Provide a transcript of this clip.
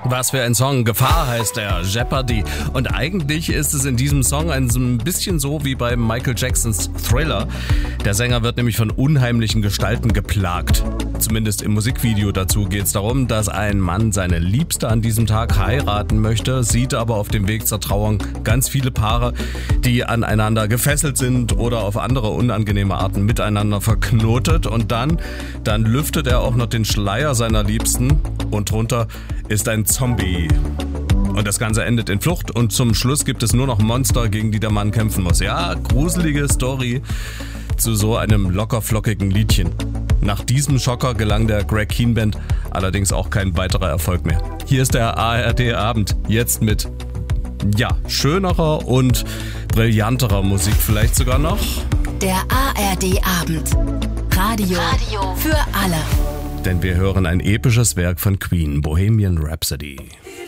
Was für ein Song. Gefahr heißt er, Jeopardy. Und eigentlich ist es in diesem Song ein bisschen so wie bei Michael Jacksons Thriller. Der Sänger wird nämlich von unheimlichen Gestalten geplagt. Zumindest im Musikvideo dazu geht es darum, dass ein Mann seine Liebste an diesem Tag heiraten möchte, sieht aber auf dem Weg zur Trauung ganz viele Paare, die aneinander gefesselt sind oder auf andere unangenehme Arten miteinander verknotet. Und dann lüftet er auch noch den Schleier seiner Liebsten und drunter ist ein Zombie. Und das Ganze endet in Flucht und zum Schluss gibt es nur noch Monster, gegen die der Mann kämpfen muss. Ja, gruselige Story zu so einem lockerflockigen Liedchen. Nach diesem Schocker gelang der Greg Kihn Band allerdings auch kein weiterer Erfolg mehr. Hier ist der ARD-Abend, jetzt mit, schönerer und brillanterer Musik vielleicht sogar noch. Der ARD-Abend. Radio für alle. Denn wir hören ein episches Werk von Queen, Bohemian Rhapsody.